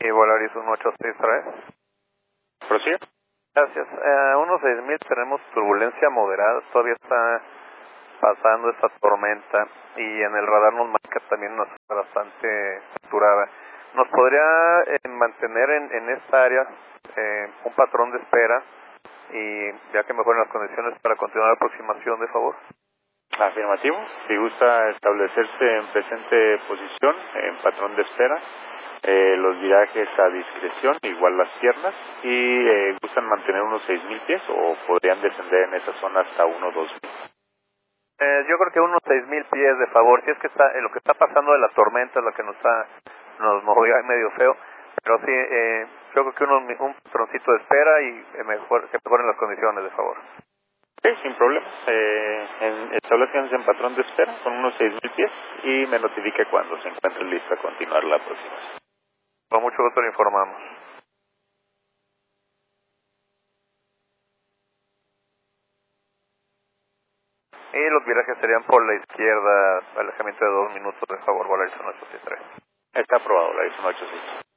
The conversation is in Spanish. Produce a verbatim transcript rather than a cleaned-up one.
Y Volaris uno ocho seis tres. ¿Prosigue? Gracias. Eh, uno seis mil tenemos turbulencia moderada, todavía está pasando esta tormenta y en el radar nos marca también una zona bastante saturada. ¿Nos podría eh, mantener en, en esta área eh, un patrón de espera y ya que mejoren las condiciones para continuar la aproximación, de favor? Afirmativo. Si gusta establecerse en presente posición, en patrón de espera, eh, los virajes a discreción, igual las piernas, y eh, gustan mantener unos seis mil pies o podrían descender en esa zona hasta unos dos mil. Eh, yo creo que unos seis mil pies, de favor. Si es que está eh, lo que está pasando de la tormenta es lo que nos está nos movió ahí medio feo, pero sí, eh, yo creo que unos, un patroncito de espera y eh, mejor que mejoren las condiciones, de favor. Sí, sin problema. Eh, en, establezcanse en patrón de espera con unos seis mil pies y me notifique cuando se encuentre listo a continuar la aproximación. Con mucho gusto le informamos. Y los virajes serían por la izquierda, alejamiento de dos minutos, de favor, Volaris uno ocho seis tres. Está aprobado, la uno ocho seis.